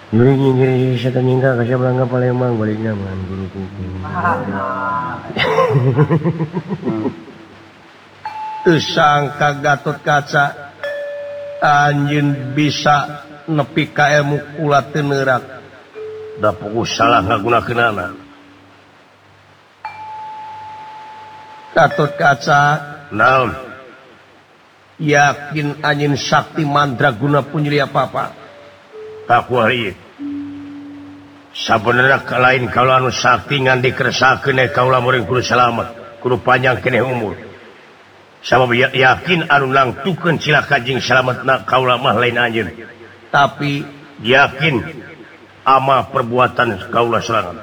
Setan nyingka kasih Belangga Palembang baliknya man guru kuku. Sangka Gatot Kaca anjeun bisa nepi ka ilmu kula teu neurak. Da pokok salah ngagunakeunana. Gatot Kaca naon? Yakin anjeun sakti mandraguna pun jadi apa-apa. Tak kuari. Sabenerna lain kalau anu sakti ngan dikeresakeun kaula meureun kudu salamet, kudu panjang keneh umur. Sabab yakin anu nangtukeun cilaka jeung salametna kaula mah lain anjeun. Tapi yakin ama perbuatan kaula sorangan.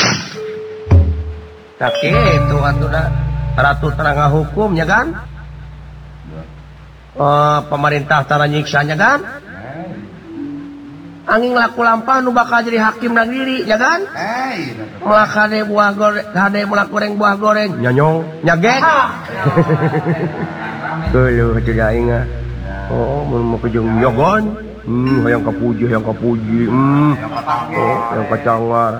Tak kitu atuna ratu tenaga hukumnya kan? Pemerintah tara nyiksanya kan? Angin laku lampah nu bakal jadi hakim negeri ya kan? Melakade buah goreng, kade melak goreng buah goreng. Nyanyong, nyagek. Keuluh teu da ingat. Oh, mun mau kejung yogon. Hayang kapuji, hayang kapuji. Oh, hayang kacangar.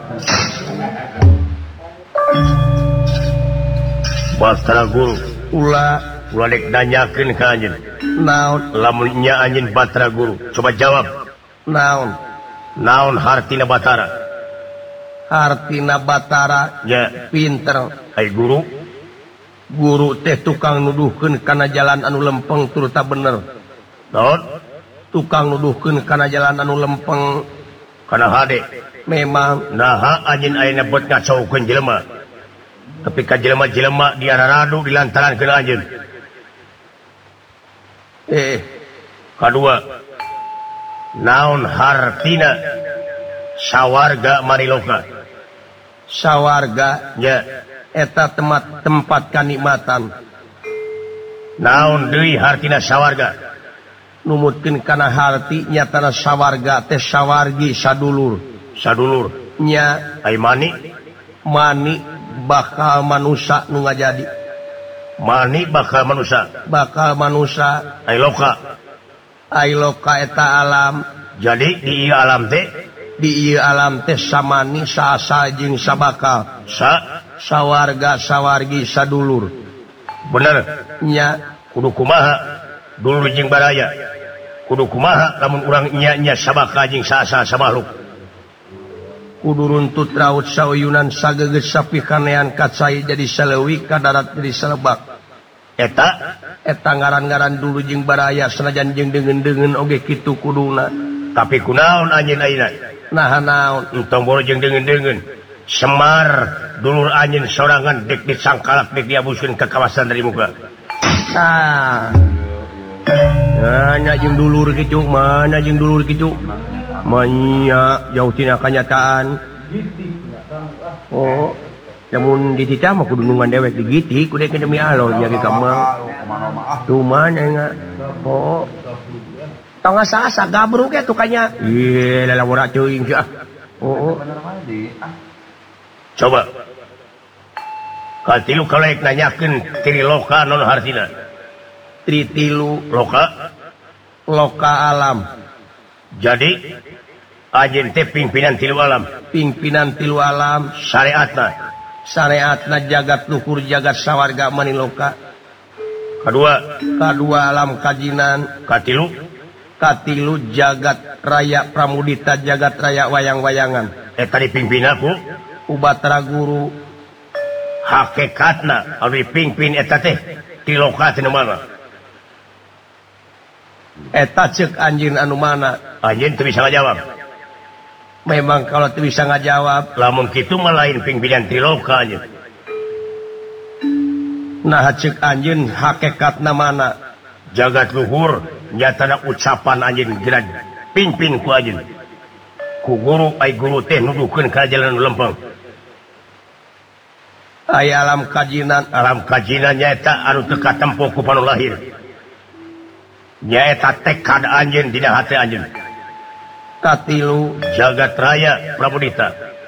Batra Guru, ulah dek nanyakeun ka anjeun. Naon lamun nya anjeun Batra Guru? Coba jawab. Naon hartina Batara? Hartina Batara ya pinter. Ai guru teh tukang nuduhkeun kana jalan anu lempeng tur ta bener. Naon? Tukang nuduhkeun kana jalan anu lempeng kana hade. Memang naha anjeun ayeuna bot ngacaukeun jelema. Tapi ka jelema-jelema diararadu dilantarankeun anjeun. Kadua naon hartina sawarga mariloka? Sawarga ya eta tempat kanikmatan. Naon deui hartina sawarga? Numutkeun kana harti nyatana sawarga teh sawargi sadulur nya ai mani bakal manusia nu ngajadi. Mani bakal manusia ai loka eta alam. Jadi di ieu alam teh samani saasa jeung sabakal sawarga sawargi sadulur. Bener nya kudu kumaha dulur jeung baraya, kudu kumaha lamun urang nya sabaka jeung saasa samakhluk. Kudu runtut raut sauyunan sageget sapikanean kacai jadi saleuwih ka darat jadi salebak. Eta ngaran-ngaran dulu jeung baraya sanajan jeung deungeun-deungeun oge kitu kuduna. Tapi kunaon anjeun ayeuna? Nah naon? Entong boro jeung deungeun-deungeun. Semar dulur anjeun sorangan dek disangkalak dek diabuskeun ka kawasan dari muka. Mana jeung dulur kitu? Manya jauh tina kanyataan. Oh, namun di tita mah kudu nungan dewek digiti kudu demi Allah nya ge kamang. Cuman enggak. Oh. Tong asa gabruk ya tukanya. Ieu lalawara teuing sia. Oh. Coba. Katilu kalek nanyakeun triloka non hartina. Tritilu loka alam. Jadi anjeun teh pimpinan tilu alam syariatna jagat luhur jagat sawarga maniloka. Kadua alam kajinan. Katilu jagat raya pramudita jagat raya wayang-wayangan. Eta dipimpin aku Batra Guru. Hakikatna anu dipimpin eta teh tiloka teh mana? Eta ceuk anjeun anu mana? Anjeun teu bisa ngajawab. Memang kalau teu bisa ngajawab, lamun kitu mah lain pimpinan tiloka anjeun. Nah ceuk anjeun hakikatna mana? Jagat luhur nyatana ucapan anjeun geura pimpin ku anjeun. Ku guru ai guru teh nuduhkeun ka jalan lempeng. Ai alam kajinan nyaeta anu teu katempo ku panu lahir. Nyaeta tekad anjeun dina hate anjeun. Katilu jagat raya pramudita.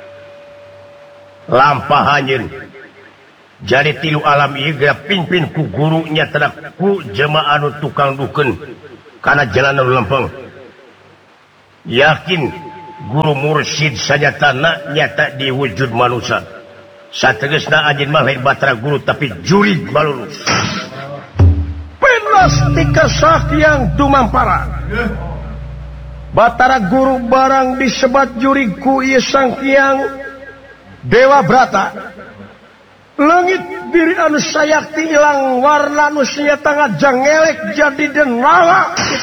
Lampah anjeun. Jadi tilu alam ieu geura pimpin ku guru nyatana ku jelema anu tukang dukeun kana jalan anu lempeng. Yakin guru mursyid saja tanah nyata diwujud manusia sategesna anjeun mah lain Batara guru tapi jurig balulus penas tika sakyang tumampara Batara guru barang disebat jurig ku ieu Sanghyang Dewa Brata langit diri anu sayakti ilang warna anu sia tangga jangelek jadi denala